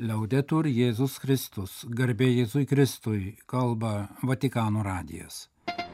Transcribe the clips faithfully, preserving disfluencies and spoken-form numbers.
Liaudetur Jėzus Kristus, garbė Jėzui Kristui, kalba Vatikano radijas.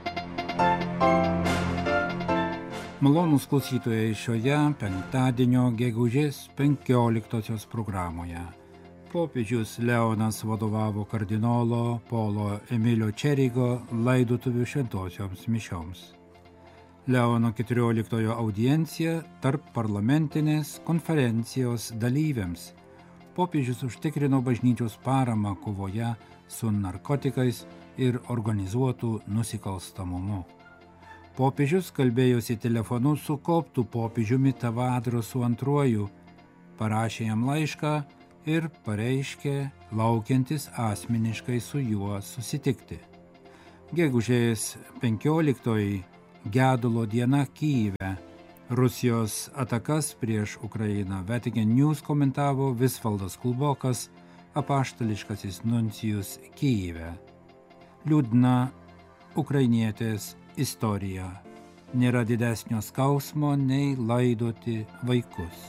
Malonūs klausytojai šioje penktadienio gegužės penkioliktosios programoje. Popiežius Leonas vadovavo kardinolo Polo Emilio Čerigo laidotuvių šventosioms mišioms. Leono keturioliktojo audiencija tarp parlamentinės konferencijos dalyviams. Popiežius užtikrino bažnyčios paramą kovoje su narkotikais ir organizuotų nusikalstamumu. Popiežius kalbėjosi telefonu su koptų popiežiumi Tavadrosu antruoju, parašė jam laišką ir pareiškė laukiantis asmeniškai su juo susitikti. Gegužės penkioliktoji gedulo diena Kyjive. Rusijos atakas prieš Ukrainą Vatican News komentavo Visvaldas Kulbokas, apaštališkasis nuncijus Kyjive. Liūdna ukrainietės istorija. Nėra didesnio skausmo nei laidoti vaikus.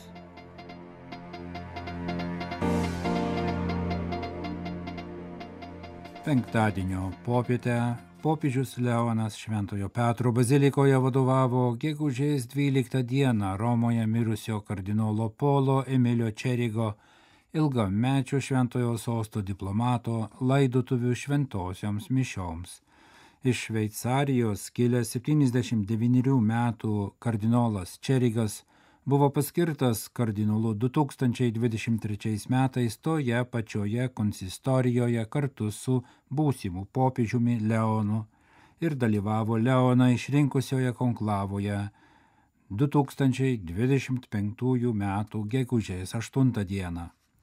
Penktadienio popietę popiežius Leonas Šventojo Petro bazilikoje vadovavo gegužės dvyliktą dieną Romoje mirusio kardinolo Polo Emilio Čerigo, ilgamečio Šventojo sosto diplomato, laidotuvių šventosioms mišioms. Iš Šveicarijos kilęs septyniasdešimt devynerių metų kardinolas Čerigas buvo paskirtas kardinolu du tūkstančiai dvidešimt trečiais metais toje pačioje konsistorijoje kartu su būsimu popiežiumi Leonu ir dalyvavo Leoną išrinkusioje konklavoje du tūkstančiai dvidešimt penktųjų metų gegužės aštuntą dieną.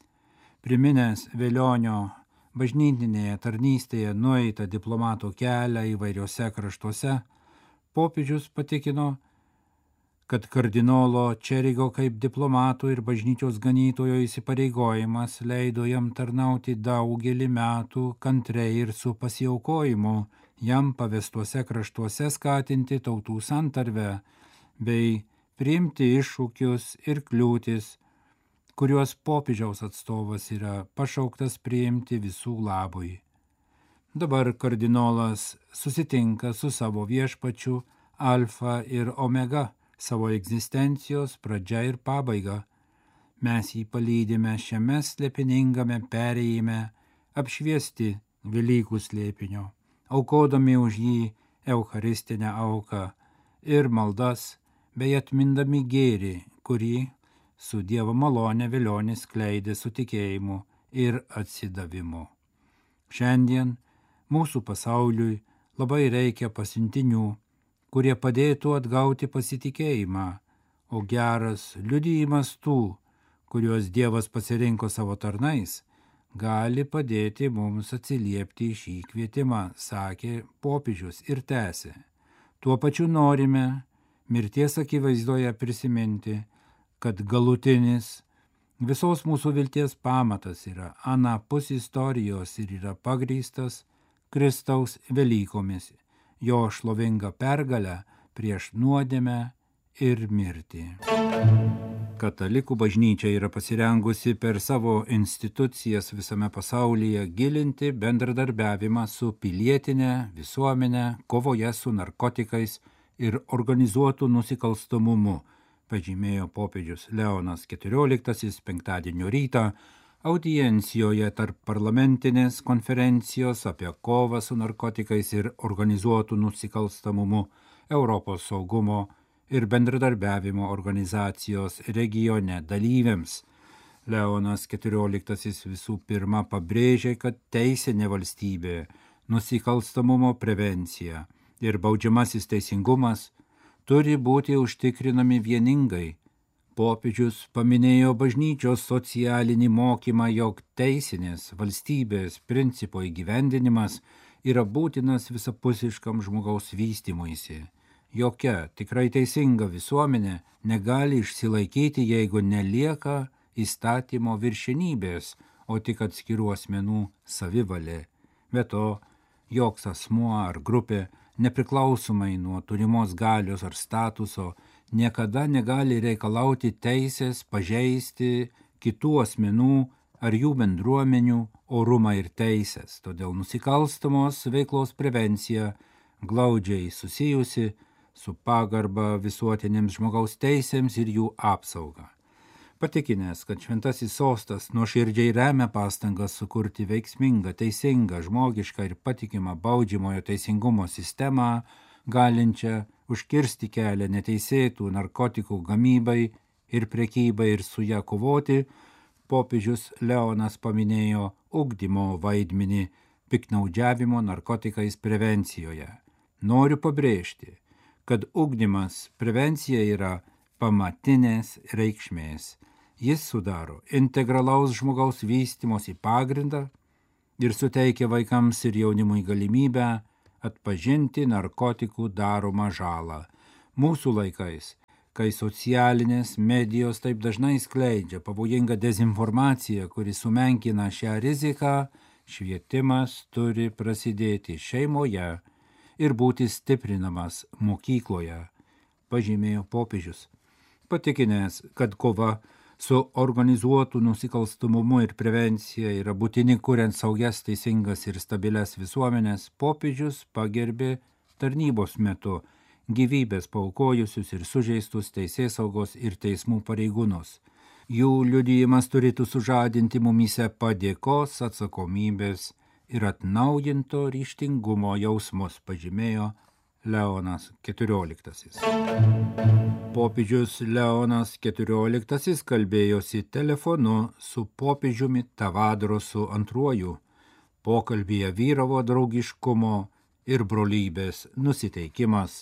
Priminęs Velionio bažnytinėje tarnystėje nueitą diplomato kelią įvairiuose kraštuose, popiežius patikino, kad kardinolo Čerigo kaip diplomato ir bažnyčios ganytojo įsipareigojimas leido jam tarnauti daugelį metų kantriai ir su pasiaukojimu, jam pavestuose kraštuose skatinti tautų santarvę bei priimti iššūkius ir kliūtis, kuriuos popiežiaus atstovas yra pašauktas priimti visų labui. Dabar kardinolas susitinka su savo viešpačiu Alfa ir Omega, savo egzistencijos pradžia ir pabaiga. Mes jį palydime šiame slėpiningame perėjime apšviesti Velykų slėpinio, aukodami už jį eucharistinę auką ir maldas, bei atmindami gėrį, kurį su Dievo malone Velionis skleidė su tikėjimu ir atsidavimu. Šiandien mūsų pasauliui labai reikia pasiuntinių, kurie padėtų atgauti pasitikėjimą, o geras liudijimas tų, kuriuos Dievas pasirinko savo tarnais, gali padėti mums atsiliepti į šį kvietimą, sakė popiežius ir tęsė. Tuo pačiu norime mirties akivaizdoje prisiminti, kad galutinis visos mūsų vilties pamatas yra anapus istorijos ir yra pagrįstas Kristaus Velykomis, jo šlovingą pergalę prieš nuodėmę ir mirtį. Katalikų bažnyčia yra pasirengusi per savo institucijas visame pasaulyje gilinti bendradarbiavimą su pilietinė visuomenė kovoje su narkotikais ir organizuotų nusikalstamumu, pažymėjo popiežius Leonas keturioliktasis penktadienio rytą audiencijoje tarp parlamentinės konferencijos apie kovą su narkotikais ir organizuotų nusikalstamumu Europos saugumo ir bendradarbiavimo organizacijos regione dalyviams. Leonas keturioliktasis visų pirma pabrėžė, kad teisinė valstybė, nusikalstamumo prevencija ir baudžiamasis teisingumas turi būti užtikrinami vieningai. Popiežius paminėjo bažnyčios socialinį mokymą, jog teisinės valstybės principo įgyvendinimas yra būtinas visapusiškam žmogaus vystymuisi. Jokia tikrai teisinga visuomenė negali išsilaikyti, jeigu nelieka įstatymo viršenybės, o tik atskirų asmenų savivalė. Be to, joks asmuo ar grupė, nepriklausomai nuo turimos galios ar statuso, niekada negali reikalauti teisės pažeisti kitų asmenų ar jų bendruomenių orumą ir teisės. Todėl nusikalstamos veiklos prevencija glaudžiai susijusi su pagarba visuotinėms žmogaus teisėms ir jų apsauga. Patikinęs, kad Šventasis Sostas nuoširdžiai remia pastangas sukurti veiksmingą, teisingą, žmogišką ir patikimą baudžiamojo teisingumo sistemą, galinčią užkirsti kelią neteisėtų narkotikų gamybai ir prekybai ir su ją kovoti, popiežius Leonas paminėjo ugdymo vaidmenį piktnaudžiavimo narkotikais prevencijoje. Noriu pabrėžti, kad ugdymas prevencija yra pamatinės reikšmės. Jis sudaro integralaus žmogaus vystymosi pagrindą ir suteikia vaikams ir jaunimui galimybę atpažinti narkotikų daromą žalą. Mūsų laikais, kai socialinės medijos taip dažnai skleidžia pavojingą dezinformaciją, kuri sumenkina šią riziką, švietimas turi prasidėti šeimoje ir būti stiprinamas mokykloje, pažymėjo popiežius. Patikinęs, kad kova su organizuotu nusikalstamumu ir prevencija yra būtini kuriant saugias, teisingas ir stabilias visuomenės, popiežius pagerbė tarnybos metu gyvybės paaukojusius ir sužeistus teisėsaugos ir teismų pareigūnus. Jų liudijimas turėtų sužadinti mumyse padėkos, atsakomybės ir atnaujinto ryžtingumo jausmus, pažymėjo Leonas keturioliktasis. Popiežius Leonas keturioliktasis kalbėjosi telefonu su popiežiumi Tavadrosu antruoju. Pokalbyje vyravo draugiškumo ir brolybės nusiteikimas.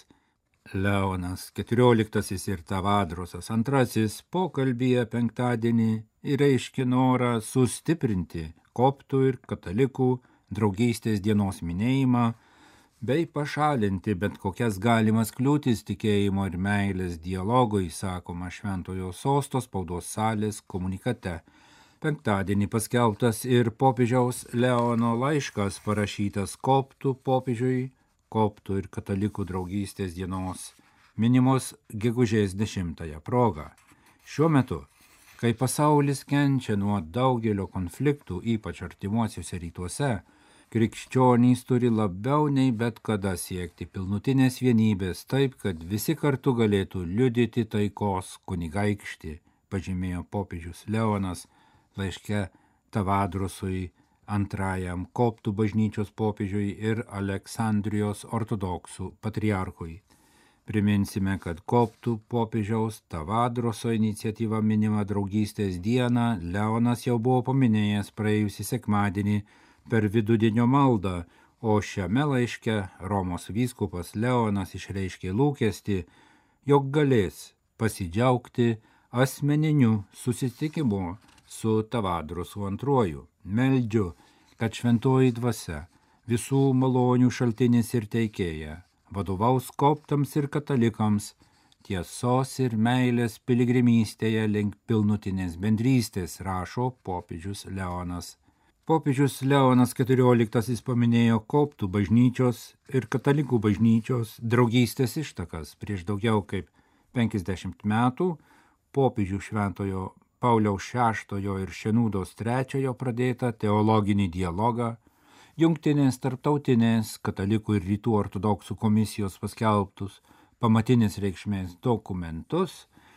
Leonas keturioliktasis ir Tavadrosas antrasis pokalbyje penktadienį reiškė norą sustiprinti koptų ir katalikų draugystės dienos minėjimą bei pašalinti bet kokias galimas kliūtis tikėjimo ir meilės dialogui, sakoma Šventojo Sosto spaudos salės komunikate. Penktadienį paskelbtas ir popiežiaus Leono laiškas parašytas koptų popiežiui, koptų ir katalikų draugystės dienos minimos gegužės dešimtąją progą. Šiuo metu, kai pasaulis kenčia nuo daugelio konfliktų, ypač artimuosiuose rytuose, krikščionys turi labiau nei bet kada siekti pilnutinės vienybės taip, kad visi kartu galėtų liudyti taikos kunigaikštį, pažymėjo popiežius Leonas laiške Tavadrosui antrajam koptų bažnyčios popiežiui ir Aleksandrijos ortodoksų patriarchui. Priminsime, kad koptų popiežiaus Tavadroso iniciatyva minima draugystės dieną Leonas jau buvo paminėjęs praėjusį sekmadienį per vidudienio maldą, o šiame laiške Romos vyskupas Leonas išreiškė lūkestį, jog galės pasidžiaugti asmeniniu susitikimu su Tavadrosu antruoju. Meldžiu, kad šventoji dvasia, visų malonių šaltinis ir teikėja, vadovaus koptams ir katalikams tiesos ir meilės piligrimystėje link pilnutinės bendrystės, rašo popiežius Leonas. Popiežius Leonas keturioliktasis paminėjo koptų bažnyčios ir katalikų bažnyčios draugystės ištakas. Prieš daugiau kaip penkiasdešimt metų popiežių Šventojo Pauliaus šeštojo ir Šenūdos trečiojo pradėtą teologinį dialogą, jungtinės tarptautinės katalikų ir rytų ortodoksų komisijos paskelbtus pamatinės reikšmės dokumentus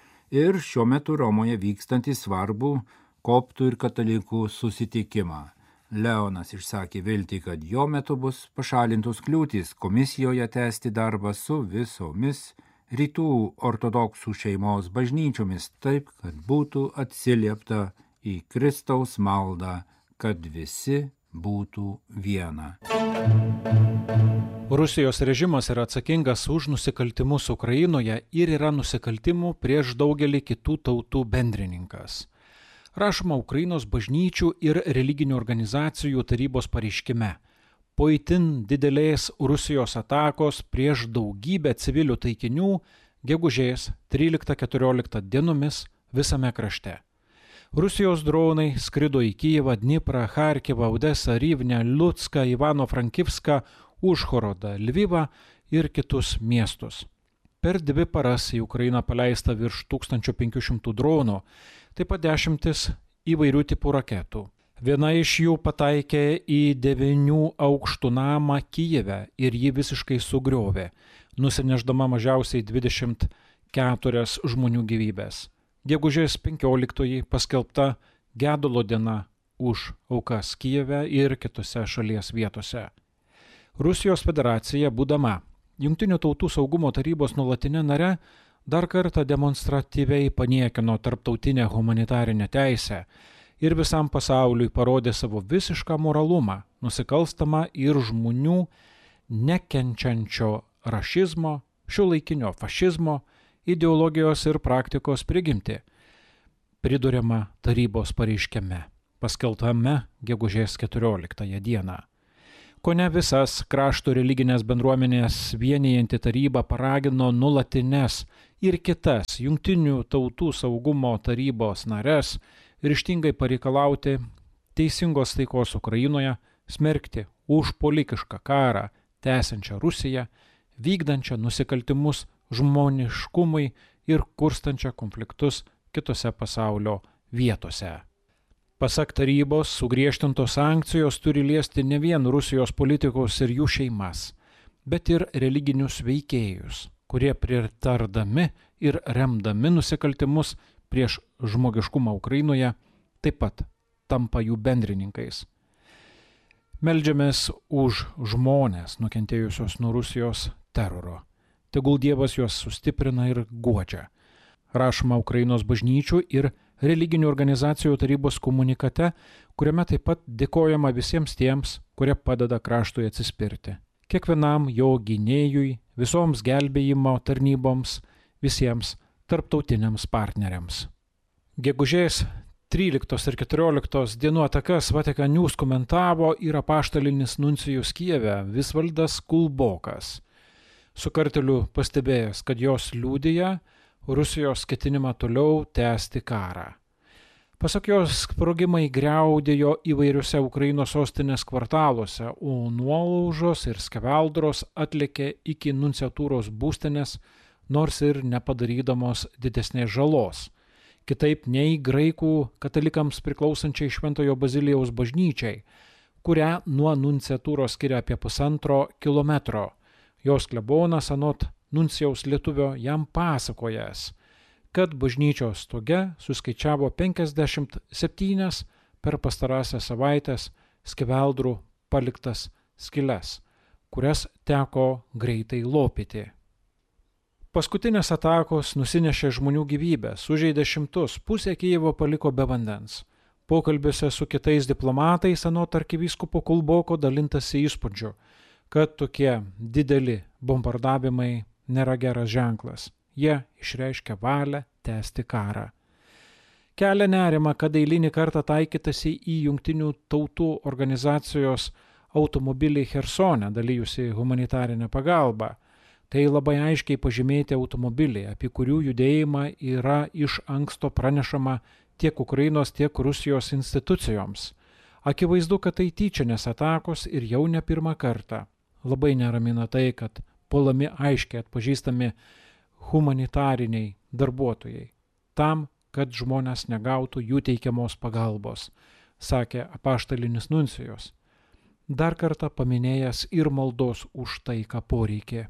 ir šiuo metu Romoje vykstantį svarbų koptų ir katalikų susitikimą. Leonas išsakė viltį, kad jo metu bus pašalintos kliūtys komisijoje tęsti darbą su visomis rytų ortodoksų šeimos bažnyčiomis taip, kad būtų atsiliepta į Kristaus maldą, kad visi būtų viena. Rusijos režimas yra atsakingas už nusikaltimus Ukrainoje ir yra nusikaltimų prieš daugelį kitų tautų bendrininkas. Rašoma Ukrainos bažnyčių ir religinių organizacijų tarybos pareiškime. Po itin didelės Rusijos atakos prieš daugybę civilių taikinių gegužės tryliktą keturioliktą dienomis visame krašte. Rusijos dronai skrido į Kijevą, Dniprą, Charkivą, Odesą, Rivnę, Lucką, Ivano-Frankivską, Užhorodą, Lvivą ir kitus miestus. Per dvi paras į Ukrainą paleista virš tūkstančio penkių šimtų dronų, taip pat dešimtis įvairių tipų raketų. Viena iš jų pataikė į devynių aukštų namą Kijeve ir jį visiškai sugriovė, nusineždama mažiausiai dvidešimt keturias žmonių gyvybės. Gegužės penkioliktoji paskelbta gedulo diena už aukas Kijeve ir kitose šalies vietose. Rusijos federacija, būdama Jungtinių tautų saugumo tarybos nuolatinė nare, dar kartą demonstratyviai paniekino tarptautinę humanitarinę teisę ir visam pasauliui parodė savo visišką moralumą, nusikalstamą ir žmonių nekenčiančio rašizmo, šiuolaikinio fašizmo, ideologijos ir praktikos prigimtį, priduriama tarybos pareiškime, paskelbtame gegužės keturioliktąją dieną. Kone visas krašto religinės bendruomenės vienijanti taryba paragino nuolatines ir kitas Jungtinių tautų saugumo tarybos nares ryžtingai pareikalauti teisingos taikos Ukrainoje, smerkti užpuolikišką karą tęsiančią Rusiją, vykdančią nusikaltimus žmoniškumui ir kurstančią konfliktus kitose pasaulio vietose. Pasak tarybos, sugriežtintos sankcijos turi liesti ne vien Rusijos politikus ir jų šeimas, bet ir religinius veikėjus, kurie pritardami ir remdami nusikaltimus prieš žmogiškumą Ukrainoje taip pat tampa jų bendrininkais. Meldžiamės už žmones nukentėjusios nuo Rusijos teroro. Tegul Dievas juos sustiprina ir guodžia. Rašoma Ukrainos bažnyčių ir religinių organizacijų tarybos komunikate, kuriame taip pat dėkojama visiems tiems, kurie padeda kraštui atsispirti. Kiekvienam jo gynėjui, visoms gelbėjimo tarnyboms, visiems tarptautiniams partneriams. Gegužės tryliktos ir keturioliktos dienų atakas Vatican News komentavo ir apaštalinis nuncijus Kijeve Visvaldas Kulbokas. Sukarteliu pastebėjęs, kad jos liudija Rusijos ketinimą toliau tęsti karą. Pasak jos, sprogimai griaudėjo įvairiuose Ukrainos sostinės kvartaluose, o nuolaužos ir skeveldros atlėkė iki nunciatūros būstinės, nors ir nepadarydamos didesnės žalos. Kitaip nei graikų katalikams priklausančiai Šventojo Bazilijaus bažnyčiai, kurią nuo nunciatūros skiria apie pusantro kilometro. Jos klebonas anot nuncijaus lietuvio jam pasakojęs, kad bažnyčios stoge suskaičiavo penkiasdešimt septynias per pastarąsias savaitės skeveldrų paliktas skyles, kurias teko greitai lopyti. Paskutinės atakos nusinešė žmonių gyvybę, sužeidė šimtus, pusė Kijevo paliko be vandens. Pokalbiuose su kitais diplomatais anot arkivyskupo Kulboko dalintasi įspūdžiu, kad tokie dideli bombardavimai nėra geras ženklas. Jie išreiškia valią tęsti karą. Kelia nerima, kad eilinį kartą taikytasi į Jungtinių tautų organizacijos automobilį Chersone dalijusi humanitarinę pagalbą. Tai labai aiškiai pažymėti automobiliai, apie kurių judėjimą yra iš anksto pranešama tiek Ukrainos, tiek Rusijos institucijoms. Akivaizdu, kad tai tyčinės atakos ir jau ne pirmą kartą. Labai neramina tai, kad puolami aiškiai atpažįstami humanitariniai darbuotojai, tam, kad žmonės negautų jų teikiamos pagalbos, sakė apaštalinis nuncijus, dar kartą paminėjęs ir maldos už taiką poreikį.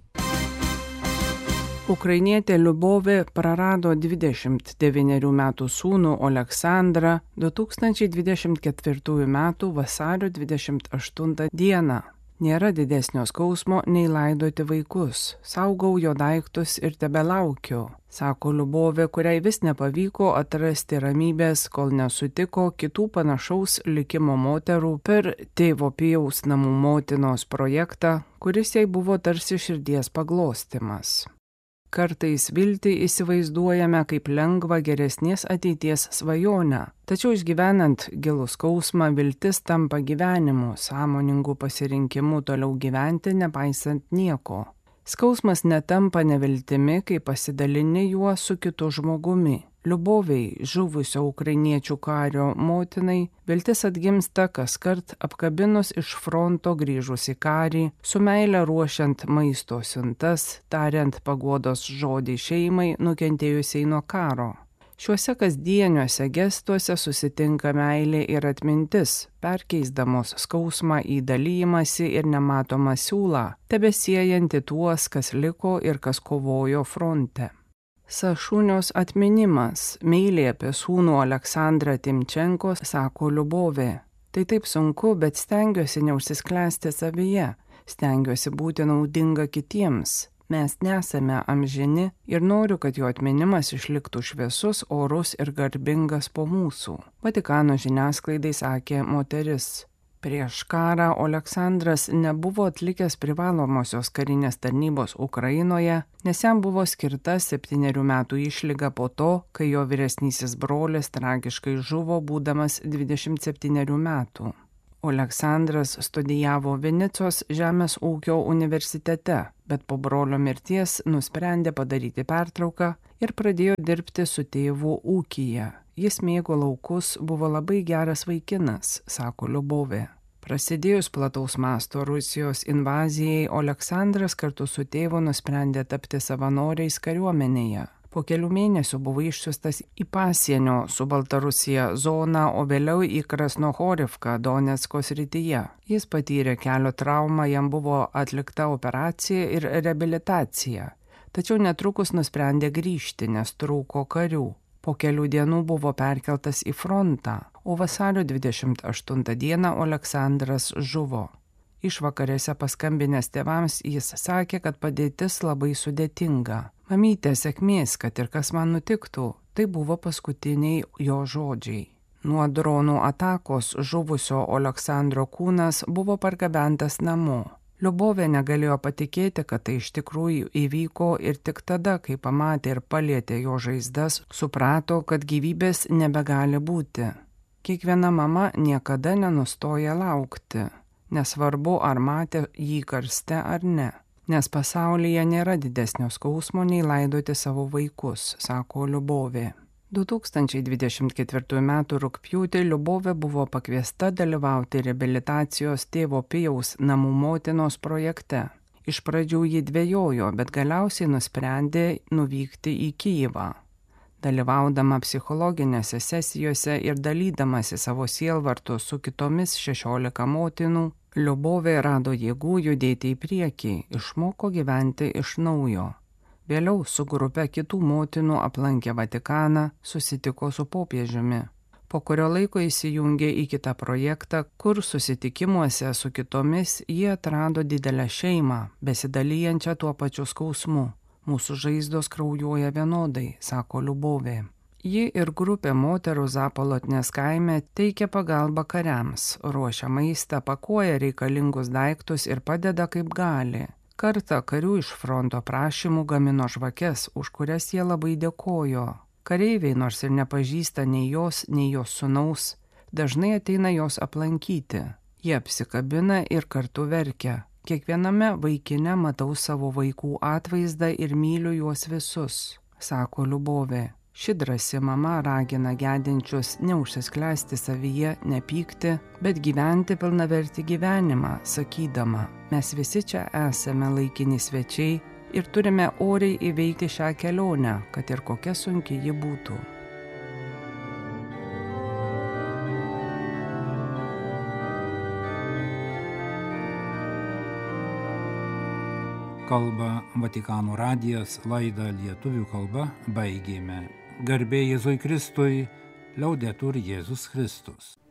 Ukrainietė Liubovė prarado dvidešimt devynerių metų sūnų Oleksandrą du tūkstančiai dvidešimt ketvirtųjų metų vasario dvidešimt aštuntą dieną. Nėra didesnio skausmo nei laidoti vaikus. Saugau jo daiktus ir tebelaukiu, sako Liubovė, kuriai vis nepavyko atrasti ramybės, kol nesutiko kitų panašaus likimo moterų per tėvo Pijaus namų motinos projektą, kuris jai buvo tarsi širdies paglostymas. Kartais viltį įsivaizduojame kaip lengvą geresnės ateities svajonę, tačiau išgyvenant gilų skausmą viltis tampa gyvenimu, sąmoningu pasirinkimu toliau gyventi nepaisant nieko. Skausmas netampa neviltimi, kai pasidalini juo su kitu žmogumi. Liubovei, žuvusio ukrainiečių kario motinai, viltis atgimsta kaskart apkabinus iš fronto grįžusi karį, su meile ruošiant maisto siuntas, tariant paguodos žodį šeimai nukentėjusiai nuo karo. Šiuose kasdieniuose gestuose susitinka meilė ir atmintis, perkeisdamos skausmą į dalymąsi ir nematomą siūlą, tebesiejanti tuos, kas liko ir kas kovojo fronte. Sašūnios atminimas, meilė apie sūnų Aleksandrą Timčenko, sako Liubovė. Tai taip sunku, bet stengiuosi neužsisklęsti savyje, stengiuosi būti naudinga kitiems. Mes nesame amžini ir noriu, kad jo atminimas išliktų šviesus, orus ir garbingas po mūsų. Vatikano žiniasklaidai sakė moteris. Prieš karą Aleksandras nebuvo atlikęs privalomosios karinės tarnybos Ukrainoje, nes jam buvo skirta septynerių metų išlyga po to, kai jo vyresnysis brolis tragiškai žuvo būdamas dvidešimt septynerių metų. Aleksandras studijavo Vinicos žemės ūkio universitete, bet po brolio mirties nusprendė padaryti pertrauką ir pradėjo dirbti su tėvu ūkyje. Jis mėgo laukus, buvo labai geras vaikinas, sako Liubovė. Prasidėjus plataus masto Rusijos invazijai, Aleksandras kartu su tėvu nusprendė tapti savanoriais kariuomenėje. Po kelių mėnesių buvo išsiųstas į pasienio su Baltarusija zoną, o vėliau į Krasnohorivką Donecko srityje. Jis patyrė kelio traumą, jam buvo atlikta operacija ir reabilitacija, tačiau netrukus nusprendė grįžti, nes trūko karių. Po kelių dienų buvo perkeltas į frontą, o vasario dvidešimt aštuntą dieną Aleksandras žuvo. Išvakarėse paskambinęs tėvams jis sakė, kad padėtis labai sudėtinga. Mamytė, sėkmės, kad ir kas man nutiktų, tai buvo paskutiniai jo žodžiai. Nuo dronų atakos žuvusio Aleksandro kūnas buvo pargabentas namo. Liubovė negalėjo patikėti, kad tai iš tikrųjų įvyko ir tik tada, kai pamatė ir palietė jo žaizdas, suprato, kad gyvybės nebegali būti. Kiekviena mama niekada nenustoja laukti, nesvarbu ar matė jį karste ar ne. Nes pasaulyje nėra didesnio skausmo nei laidoti savo vaikus, sako Liubovė. du tūkstančiai dvidešimt ketvirtųjų metų rugpjūtį Liubovė buvo pakviesta dalyvauti reabilitacijos tėvo Pijaus namų motinos projekte. Iš pradžių ji dvejojo, bet galiausiai nusprendė nuvykti į Kijevą. Dalyvaudama psichologinėse sesijose ir dalydamasi savo sielvartu su kitomis šešiolika motinų, Liubovė rado jėgų judėti į priekį, išmoko gyventi iš naujo. Vėliau su grupe kitų motinų aplankė Vatikaną, susitiko su popiežiumi. Po kurio laiko įsijungė į kitą projektą, kur susitikimuose su kitomis jie atrado didelę šeimą, besidalyjančią tuo pačiu skausmu. Mūsų žaizdos kraujuoja vienodai, sako Liubovė. Ji ir grupė moterų Zapolotnės kaime teikia pagalbą kariams, ruošia maistą, pakuoja reikalingus daiktus ir padeda kaip gali. Kartą karių iš fronto prašymų gamino žvakes, už kurias jie labai dėkojo. Kareiviai, nors ir nepažįsta nei jos, nei jos sūnaus, dažnai ateina jos aplankyti. Jie apsikabina ir kartu verkia. Kiekviename vaikine matau savo vaikų atvaizdą ir myliu juos visus, sako Liubovė. Ši drąsi mama ragina gedinčius neužsisklęsti savyje, nepykti, bet gyventi pilnavertį gyvenimą, sakydama, mes visi čia esame laikini svečiai ir turime oriai įveikti šią kelionę, kad ir kokia sunki ji būtų. Kalba Vatikano radijas, laidą lietuvių kalba baigėme. Garbė Jėzui Kristui, liaudetur Jėzus Kristus.